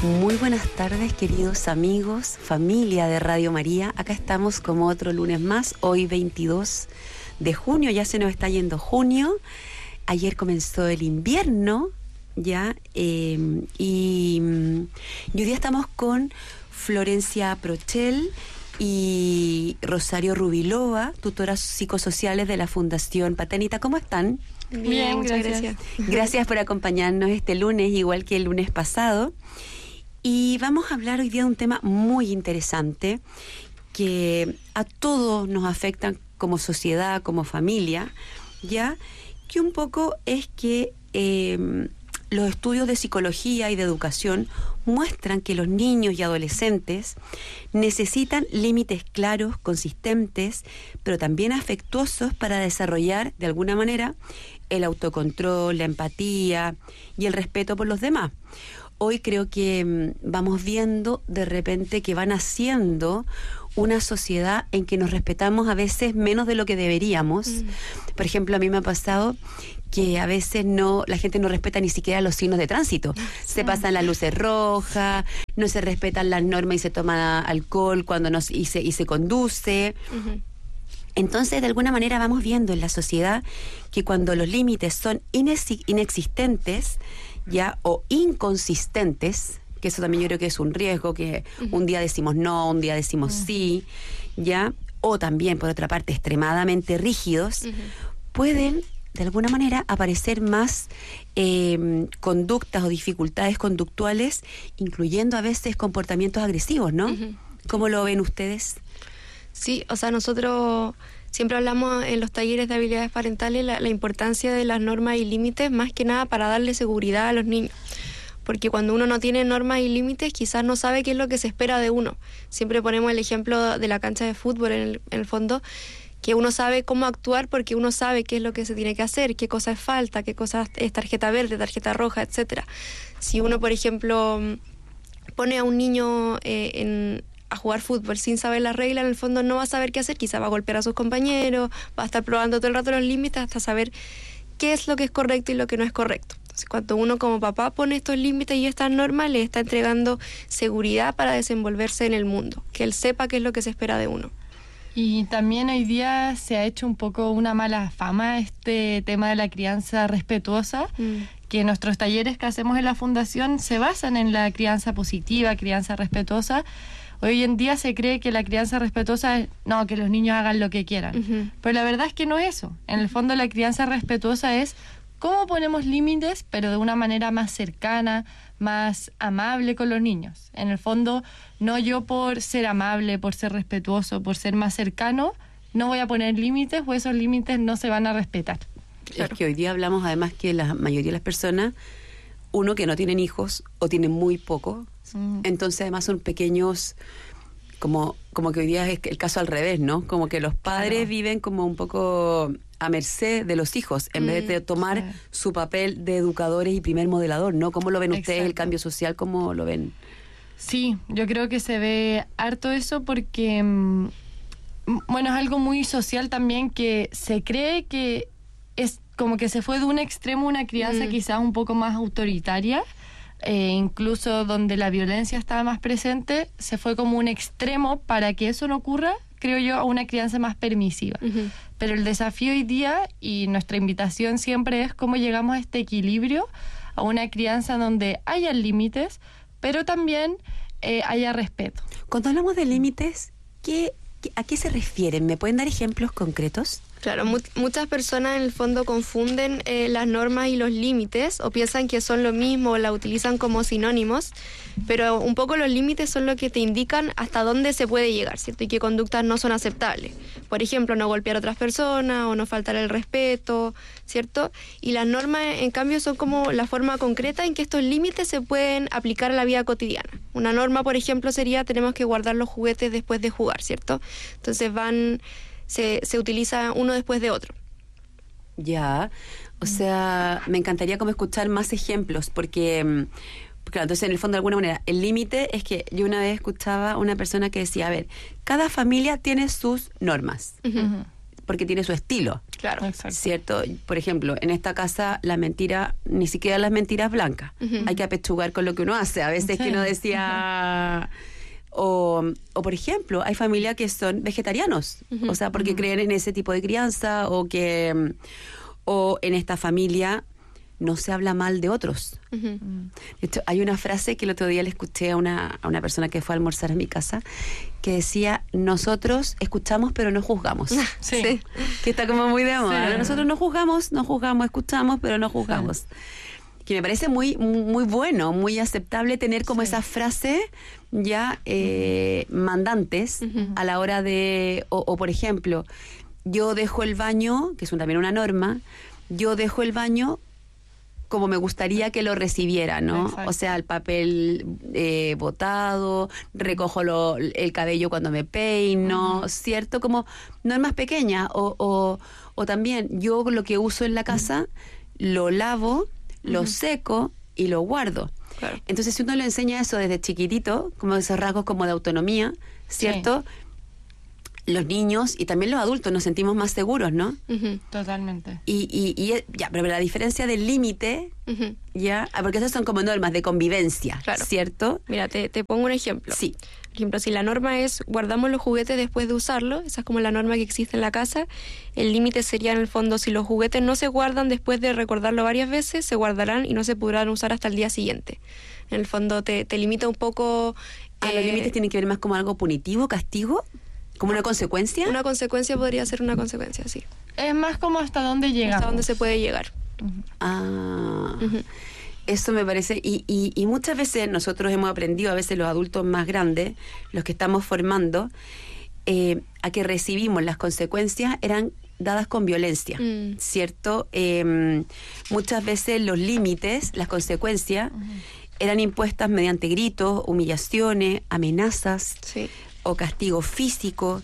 Muy buenas tardes, queridos amigos, familia de Radio María. Acá estamos como otro lunes más, hoy 22 de junio, ya se nos está yendo junio. Ayer comenzó el invierno, ya, y hoy día estamos con Florencia Prochel y Rosario Rubiloa, tutoras psicosociales de la Fundación Paternita. ¿Cómo están? Bien, gracias. Gracias por acompañarnos este lunes, igual que el lunes pasado. Y vamos a hablar hoy día de un tema muy interesante que a todos nos afecta como sociedad, como familia, ya que un poco es que los estudios de psicología y de educación muestran que los niños y adolescentes necesitan límites claros, consistentes, pero también afectuosos para desarrollar de alguna manera el autocontrol, la empatía y el respeto por los demás. Hoy creo que vamos viendo de repente que van haciendo una sociedad en que nos respetamos a veces menos de lo que deberíamos. Por ejemplo, a mí me ha pasado que a veces la gente no respeta ni siquiera los signos de tránsito. Se pasan las luces rojas, no se respetan las normas y se toma alcohol cuando y se conduce. Entonces, de alguna manera vamos viendo en la sociedad que cuando los límites son inexistentes, ya, o inconsistentes, que eso también yo creo que es un riesgo, que un día decimos no, un día decimos sí, ya, o también por otra parte extremadamente rígidos, pueden de alguna manera aparecer más conductas o dificultades conductuales, incluyendo a veces comportamientos agresivos, ¿no? ¿Cómo lo ven ustedes? Sí, o sea, nosotros siempre hablamos en los talleres de habilidades parentales la importancia de las normas y límites, más que nada para darle seguridad a los niños. Porque cuando uno no tiene normas y límites, quizás no sabe qué es lo que se espera de uno. Siempre ponemos el ejemplo de la cancha de fútbol en el fondo, que uno sabe cómo actuar porque uno sabe qué es lo que se tiene que hacer, qué cosa es falta, qué cosa es tarjeta verde, tarjeta roja, etcétera. Si uno, por ejemplo, pone a un niño a jugar fútbol sin saber las reglas, en el fondo no va a saber qué hacer, quizá va a golpear a sus compañeros, va a estar probando todo el rato los límites hasta saber qué es lo que es correcto y lo que no es correcto. Entonces, cuando uno como papá pone estos límites y estas normas, le está entregando seguridad para desenvolverse en el mundo, que él sepa qué es lo que se espera de uno. Y también hoy día se ha hecho un poco una mala fama este tema de la crianza respetuosa, que nuestros talleres que hacemos en la Fundación se basan en la crianza positiva, crianza respetuosa. Hoy en día se cree que la crianza respetuosa es, no, que los niños hagan lo que quieran. Pero la verdad es que no es eso. En el fondo la crianza respetuosa es cómo ponemos límites, pero de una manera más cercana, más amable con los niños. En el fondo, no yo por ser amable, por ser respetuoso, por ser más cercano, no voy a poner límites o esos límites no se van a respetar. Claro. Es que hoy día hablamos además que la mayoría de las personas, uno, que no tienen hijos o tienen muy poco, entonces además son pequeños, como que hoy día es el caso al revés, ¿no? Como que los padres viven como un poco a merced de los hijos, en vez de tomar su papel de educadores y primer modelador, ¿no? ¿Cómo lo ven ustedes, el cambio social? ¿Cómo lo ven? Sí, yo creo que se ve harto eso porque, bueno, es algo muy social también, que se cree que es como que se fue de un extremo una crianza quizás un poco más autoritaria, incluso donde la violencia estaba más presente, se fue como un extremo para que eso no ocurra, creo yo, a una crianza más permisiva. Pero el desafío hoy día y nuestra invitación siempre es cómo llegamos a este equilibrio, a una crianza donde haya límites, pero también haya respeto. Cuando hablamos de límites, ¿a qué se refieren? ¿Me pueden dar ejemplos concretos? Claro, muchas personas en el fondo confunden las normas y los límites o piensan que son lo mismo o la utilizan como sinónimos, pero un poco los límites son lo que te indican hasta dónde se puede llegar, ¿cierto? Y qué conductas no son aceptables. Por ejemplo, no golpear a otras personas o no faltar el respeto, ¿cierto? Y las normas, en cambio, son como la forma concreta en que estos límites se pueden aplicar a la vida cotidiana. Una norma, por ejemplo, sería tenemos que guardar los juguetes después de jugar, ¿cierto? Entonces se utiliza uno después de otro. Ya, o sea, me encantaría como escuchar más ejemplos, porque claro, entonces en el fondo de alguna manera, el límite es que yo una vez escuchaba una persona que decía, a ver, cada familia tiene sus normas. porque tiene su estilo. Claro. Exacto. ¿Cierto? Por ejemplo, en esta casa la mentira, ni siquiera las mentiras blancas. Hay que apechugar con lo que uno hace. A veces que uno decía... O por ejemplo, hay familias que son vegetarianos, o sea, porque creen en ese tipo de crianza, o en esta familia no se habla mal de otros. De hecho, hay una frase que el otro día le escuché a una persona que fue a almorzar a mi casa, que decía: nosotros escuchamos pero no juzgamos. Sí. Que está como muy de moda. Sí. Nosotros no juzgamos, escuchamos pero no juzgamos. Sí. Que me parece muy, muy bueno, muy aceptable tener como esa frase ya mandantes a la hora de, o por ejemplo, yo dejo el baño, que es también una norma, yo dejo el baño como me gustaría que lo recibiera, ¿no? Exacto. O sea, el papel botado, recojo el cabello cuando me peino, ¿cierto? Como normas pequeñas, o también yo lo que uso en la casa lo lavo, lo seco y lo guardo. Claro. Entonces, si uno le enseña eso desde chiquitito, como esos rasgos como de autonomía, ¿cierto? Sí. Los niños y también los adultos nos sentimos más seguros, ¿no? Totalmente. Y ya, pero la diferencia del límite, ya, porque esas son como normas de convivencia, claro. ¿cierto? Mira, te pongo un ejemplo. Sí. Por ejemplo, si la norma es guardamos los juguetes después de usarlo, esa es como la norma que existe en la casa, el límite sería en el fondo si los juguetes no se guardan después de recordarlo varias veces, se guardarán y no se podrán usar hasta el día siguiente. En el fondo te limita un poco... ¿Los límites tienen que ver más como algo punitivo, castigo? ¿Como una consecuencia? Una consecuencia podría ser una consecuencia, sí. Es más como hasta dónde llegamos. Hasta dónde se puede llegar. Eso me parece, y muchas veces nosotros hemos aprendido, a veces los adultos más grandes, los que estamos formando, a que recibimos las consecuencias eran dadas con violencia, ¿cierto? Muchas veces los límites, las consecuencias, eran impuestas mediante gritos, humillaciones, amenazas, sí, o castigo físico.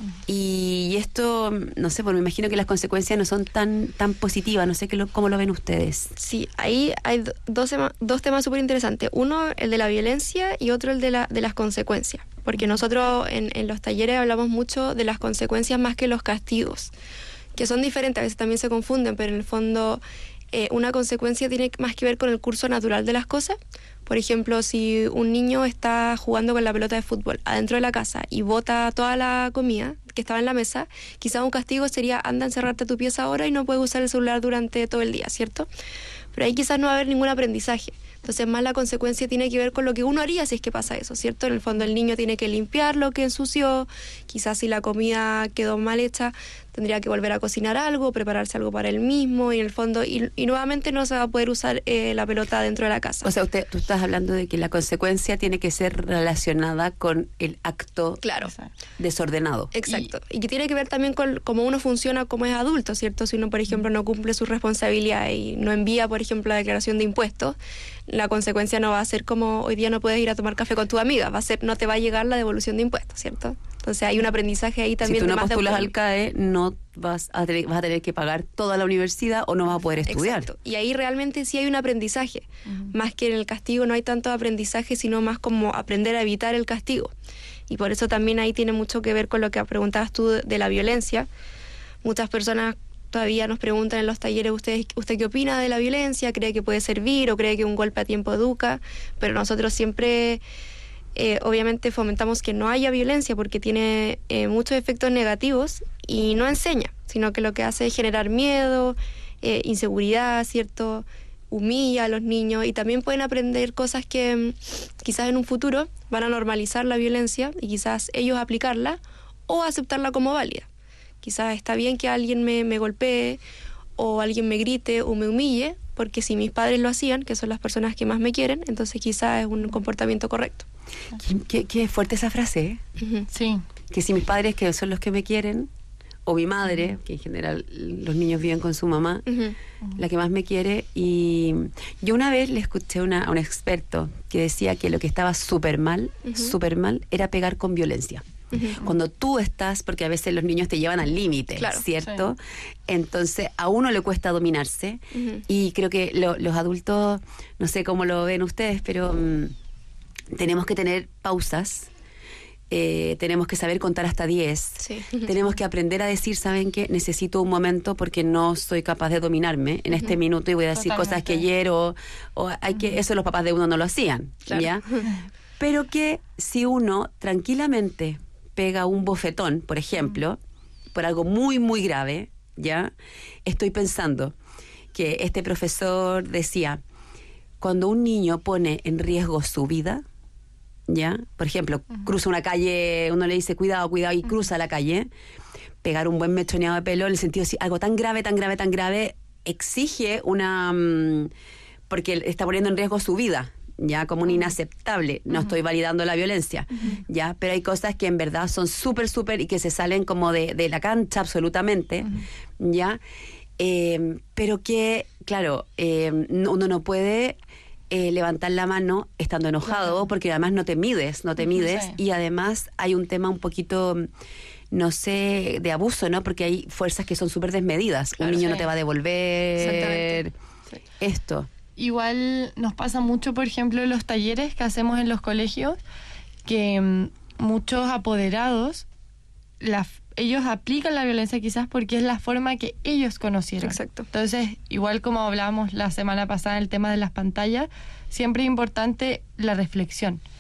Y esto, no sé, porque me imagino que las consecuencias no son tan positivas. No sé cómo lo ven ustedes. Sí, ahí hay dos temas súper interesantes. Uno, el de la violencia, y otro, el de las consecuencias. Porque nosotros en los talleres hablamos mucho de las consecuencias más que los castigos, que son diferentes, a veces también se confunden, pero en el fondo una consecuencia tiene más que ver con el curso natural de las cosas. Por ejemplo, si un niño está jugando con la pelota de fútbol adentro de la casa y bota toda la comida que estaba en la mesa, quizás un castigo sería: anda a encerrarte a tu pieza ahora y no puedes usar el celular durante todo el día, ¿cierto? Pero ahí quizás no va a haber ningún aprendizaje. Entonces, más la consecuencia tiene que ver con lo que uno haría si es que pasa eso, ¿cierto? En el fondo, el niño tiene que limpiar lo que ensució, quizás si la comida quedó mal hecha, tendría que volver a cocinar algo, prepararse algo para él mismo, y en el fondo, y nuevamente no se va a poder usar la pelota dentro de la casa. O sea, tú estás hablando de que la consecuencia tiene que ser relacionada con el acto, claro, desordenado. Exacto. Y que tiene que ver también con cómo uno funciona como es adulto, ¿cierto? Si uno, por ejemplo, no cumple sus responsabilidades y no envía, por ejemplo, la declaración de impuestos, la consecuencia no va a ser como: hoy día no puedes ir a tomar café con tu amiga, va a ser: no te va a llegar la devolución de impuestos, ¿cierto? Entonces hay un aprendizaje ahí también. Si tú no de más postulas al CAE, no vas a tener que pagar toda la universidad o no vas a poder estudiar. Exacto. Y ahí realmente sí hay un aprendizaje. Más que en el castigo no hay tanto aprendizaje, sino más como aprender a evitar el castigo. Y por eso también ahí tiene mucho que ver con lo que preguntabas tú de la violencia. Muchas personas todavía nos preguntan en los talleres: ¿usted qué opina de la violencia? ¿Cree que puede servir o cree que un golpe a tiempo educa? Pero nosotros siempre... obviamente fomentamos que no haya violencia porque tiene muchos efectos negativos y no enseña, sino que lo que hace es generar miedo, inseguridad, ¿cierto? Humilla a los niños, y también pueden aprender cosas que quizás en un futuro van a normalizar la violencia y quizás ellos aplicarla o aceptarla como válida. Quizás está bien que alguien me golpee o alguien me grite o me humille, porque si mis padres lo hacían, que son las personas que más me quieren, entonces quizás es un comportamiento correcto. Qué fuerte esa frase, ¿eh? Sí. Que si mis padres, que son los que me quieren, o mi madre, que en general los niños viven con su mamá, la que más me quiere. Y yo una vez le escuché a un experto que decía que lo que estaba súper mal, era pegar con violencia. Cuando tú estás, porque a veces los niños te llevan al límite, claro, ¿cierto? Sí. Entonces a uno le cuesta dominarse, y creo que los adultos, no sé cómo lo ven ustedes, pero tenemos que tener pausas tenemos que saber contar hasta 10. Sí. Tenemos que aprender a decir, ¿saben qué? Necesito un momento porque no soy capaz de dominarme en este minuto y voy a decir cosas que hiero. O hay que, eso los papás de uno no lo hacían, Claro. ¿ya? Pero que si uno tranquilamente pega un bofetón, por ejemplo, por algo muy, muy grave, ¿ya? Estoy pensando que este profesor decía, cuando un niño pone en riesgo su vida, ¿ya? Por ejemplo, cruza una calle, uno le dice cuidado, cuidado, y cruza la calle, pegar un buen mechoneado de pelo, en el sentido de si algo tan grave, tan grave, tan grave, exige una... porque está poniendo en riesgo su vida, ya, como un inaceptable. No estoy validando la violencia, ya, pero hay cosas que en verdad son súper, súper y que se salen como de la cancha absolutamente, ya, pero que, claro, uno no puede levantar la mano estando enojado, porque además no te mides, Sí. y además hay un tema un poquito, no sé, de abuso, ¿no? Porque hay fuerzas que son súper desmedidas. Claro, un niño no sí. te va a devolver Sí. esto. Igual nos pasa mucho, por ejemplo, en los talleres que hacemos en los colegios, que muchos apoderados, ellos aplican la violencia quizás porque es la forma que ellos conocieron. Exacto. Entonces, igual como hablábamos la semana pasada en el tema de las pantallas, siempre es importante la reflexión.